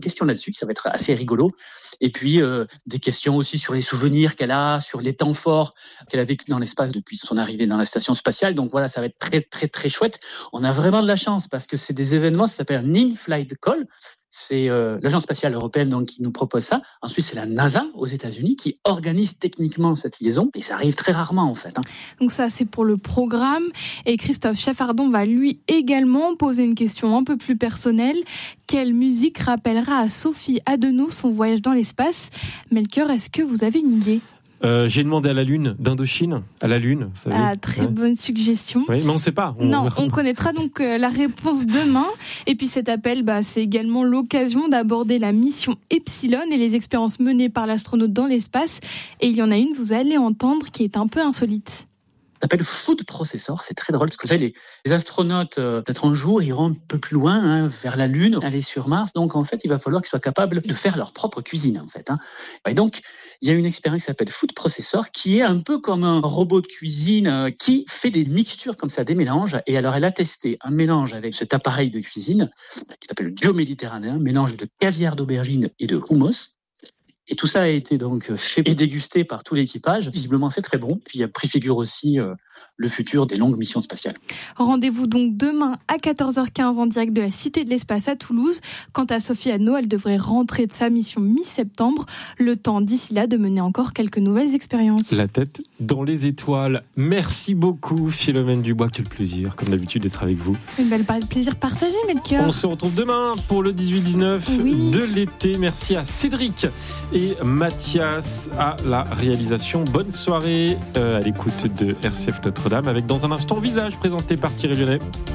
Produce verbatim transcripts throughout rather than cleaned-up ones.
questions là-dessus, ça va être assez rigolo. Et puis, euh, des questions aussi sur les souvenirs qu'elle a, sur les temps forts qu'elle a vécu dans l'espace depuis son arrivée dans la station spatiale. Donc voilà, ça va être très, très, très chouette. On a vraiment de la chance parce que c'est des événements, ça s'appelle un in-flight call. C'est euh, l'Agence spatiale européenne donc, qui nous propose ça. Ensuite, c'est la NASA aux États-Unis qui organise techniquement cette liaison. Et ça arrive très rarement, en fait. Hein. Donc ça, c'est pour le programme. Et Christophe Chaffardon va lui également poser une question un peu plus personnelle. Quelle musique rappellera à Sophie Adenau son voyage dans l'espace ? Melchior, est-ce que vous avez une idée ? Euh, j'ai demandé à la Lune, d'Indochine, à la Lune. Vous savez. Ah, très ouais. bonne suggestion. Oui, mais on ne sait pas. On... Non, on connaîtra donc euh, la réponse demain. Et puis cet appel, bah, c'est également l'occasion d'aborder la mission Epsilon et les expériences menées par l'astronaute dans l'espace. Et il y en a une, vous allez entendre, qui est un peu insolite. Ça s'appelle Food Processor, c'est très drôle parce que vous savez, les, les astronautes, euh, peut-être un jour, iront un peu plus loin, hein, vers la Lune, aller sur Mars. Donc en fait, il va falloir qu'ils soient capables de faire leur propre cuisine, en fait. Hein. Et donc, il y a une expérience qui s'appelle Food Processor, qui est un peu comme un robot de cuisine euh, qui fait des mixtures comme ça, des mélanges. Et alors, elle a testé un mélange avec cet appareil de cuisine qui s'appelle le Bio-Méditerranéen, mélange de caviar d'aubergine et de hummus. Et tout ça a été donc fait et dégusté par tout l'équipage. Visiblement, c'est très bon. Puis, il préfigure aussi euh, le futur des longues missions spatiales. Rendez-vous donc demain à quatorze heures quinze en direct de la Cité de l'Espace à Toulouse. Quant à Sophie Adenau, elle devrait rentrer de sa mission mi-septembre. Le temps d'ici là de mener encore quelques nouvelles expériences. La tête dans les étoiles. Merci beaucoup, Philomène Dubois. Quel plaisir, comme d'habitude, d'être avec vous. Un bel plaisir partagé, Melchior. On se retrouve demain pour le dix-huit dix-neuf oui. de l'été. Merci à Cédric et Mathias à la réalisation. Bonne soirée euh, à l'écoute de R C F Notre-Dame avec dans un instant Visage présenté par Thierry Jeunet.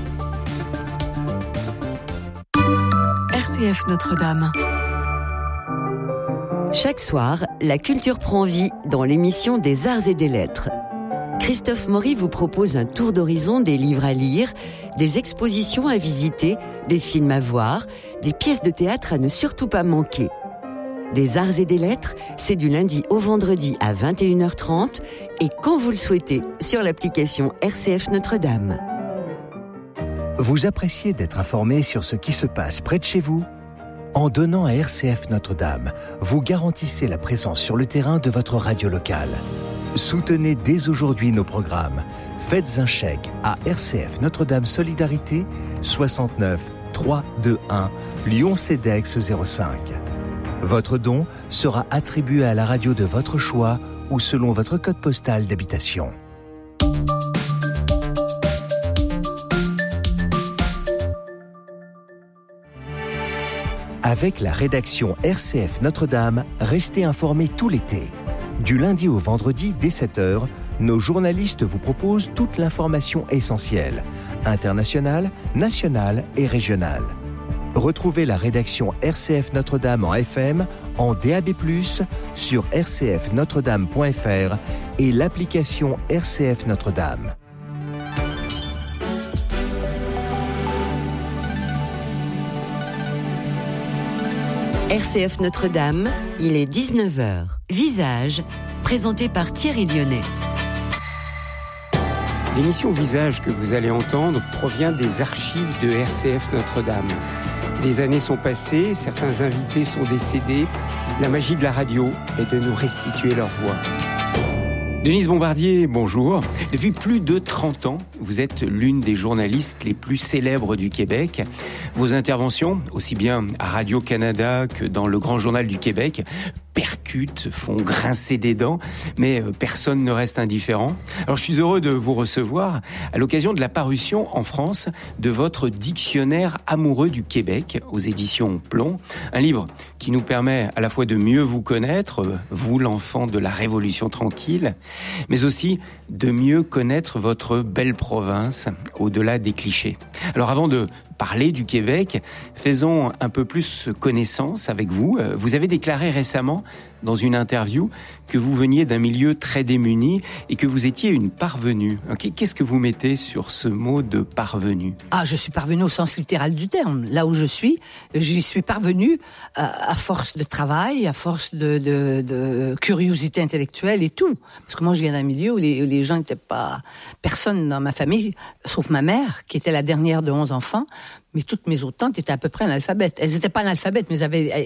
R C F Notre-Dame. Chaque soir, la culture prend vie dans l'émission des Arts et des Lettres. Christophe Maury vous propose un tour d'horizon des livres à lire, des expositions à visiter, des films à voir, des pièces de théâtre à ne surtout pas manquer. Des Arts et des Lettres, c'est du lundi au vendredi à vingt et une heures trente et quand vous le souhaitez sur l'application R C F Notre-Dame. Vous appréciez d'être informé sur ce qui se passe près de chez vous ? En donnant à R C F Notre-Dame, vous garantissez la présence sur le terrain de votre radio locale. Soutenez dès aujourd'hui nos programmes. Faites un chèque à R C F Notre-Dame Solidarité soixante-neuf trois cent vingt-et-un Lyon-Cedex zéro cinq. Votre don sera attribué à la radio de votre choix ou selon votre code postal d'habitation. Avec la rédaction R C F Notre-Dame, restez informés tout l'été. Du lundi au vendredi dès sept heures, nos journalistes vous proposent toute l'information essentielle, internationale, nationale et régionale. Retrouvez la rédaction R C F Notre-Dame en F M, en D A B plus, sur r c f notre dame point f r et l'application R C F Notre-Dame. R C F Notre-Dame, il est dix-neuf heures. Visage, présenté par Thierry Lyonnais. L'émission Visage que vous allez entendre provient des archives de R C F Notre-Dame. Des années sont passées, certains invités sont décédés. La magie de la radio est de nous restituer leur voix. Denise Bombardier, bonjour. Depuis plus de trente ans, vous êtes l'une des journalistes les plus célèbres du Québec. Vos interventions, aussi bien à Radio-Canada que dans le Grand Journal du Québec, percutent, font grincer des dents, mais personne ne reste indifférent. Alors je suis heureux de vous recevoir à l'occasion de la parution en France de votre Dictionnaire amoureux du Québec aux éditions Plomb, un livre qui nous permet à la fois de mieux vous connaître, vous l'enfant de la Révolution tranquille, mais aussi de mieux connaître votre belle province au-delà des clichés. Alors avant de parler du Québec, faisons un peu plus connaissance avec vous. Vous avez déclaré récemment dans une interview que vous veniez d'un milieu très démuni et que vous étiez une parvenue. Qu'est-ce que vous mettez sur ce mot de parvenue ? Ah, je suis parvenue au sens littéral du terme. Là où je suis, j'y suis parvenue à, à force de travail, à force de, de, de curiosité intellectuelle et tout. Parce que moi, je viens d'un milieu où les, les gens n'étaient pas... Personne dans ma famille, sauf ma mère, qui était la dernière de onze enfants, Mais toutes mes autres tantes étaient à peu près analphabètes. Elles n'étaient pas analphabètes, mais elles avaient